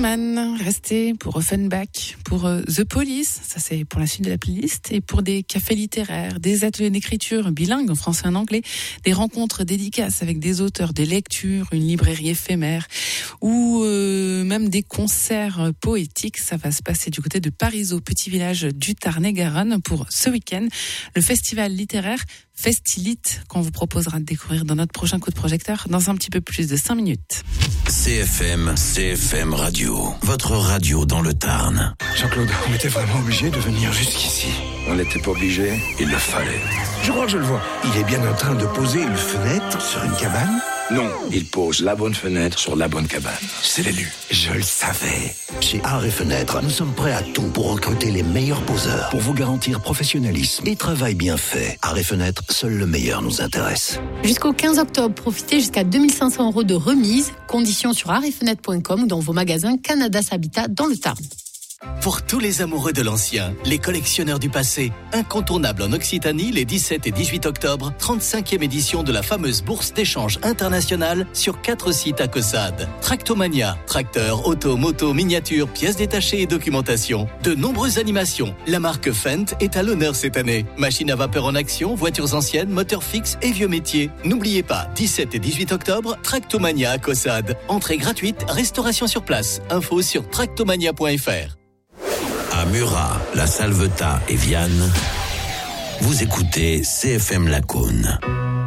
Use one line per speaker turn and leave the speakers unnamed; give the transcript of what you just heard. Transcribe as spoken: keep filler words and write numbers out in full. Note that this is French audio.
Slimane, restez pour Offenbach, pour euh, The Police, ça c'est pour la suite de la playlist, et pour des cafés littéraires, des ateliers d'écriture bilingues en français et en anglais, des rencontres dédicaces avec des auteurs, des lectures, une librairie éphémère, ou euh, même des concerts poétiques. Ça va se passer du côté de Parisot, petit village du Tarn-et-Garonne, pour ce week-end. Le festival littéraire Festilite, qu'on vous proposera de découvrir dans notre prochain coup de projecteur dans un petit peu plus de cinq minutes.
C F M, C F M Radio, votre radio dans le Tarn.
Jean-Claude, on était vraiment obligé de venir jusqu'ici.
On n'était pas obligé, il le fallait.
Je crois que je le vois. Il est bien en train de poser une fenêtre sur une cabane.
Non, il pose la bonne fenêtre sur la bonne cabane. C'est l'élu.
Je le savais.
Chez Art et Fenêtres, nous sommes prêts à tout pour recruter les meilleurs poseurs, pour vous garantir professionnalisme et travail bien fait. Art et Fenêtres, seul le meilleur nous intéresse.
Jusqu'au quinze octobre, profitez jusqu'à deux mille cinq cents euros de remise. Conditions sur art et fenêtres point com ou dans vos magasins Canada Habitat dans le Tarn.
Pour tous les amoureux de l'ancien, les collectionneurs du passé, incontournable en Occitanie les dix-sept et dix-huit octobre, trente-cinquième édition de la fameuse bourse d'échange internationale sur quatre sites à Caussade. Tractomania, tracteurs, auto, moto, miniatures, pièces détachées et documentation. De nombreuses animations. La marque Fendt est à l'honneur cette année. Machines à vapeur en action, voitures anciennes, moteurs fixes et vieux métiers. N'oubliez pas, dix-sept et dix-huit octobre, Tractomania à Caussade. Entrée gratuite, restauration sur place. Info sur tractomania point f r.
À Murat, La Salvetat et Vianne, vous écoutez C F M Lacaune.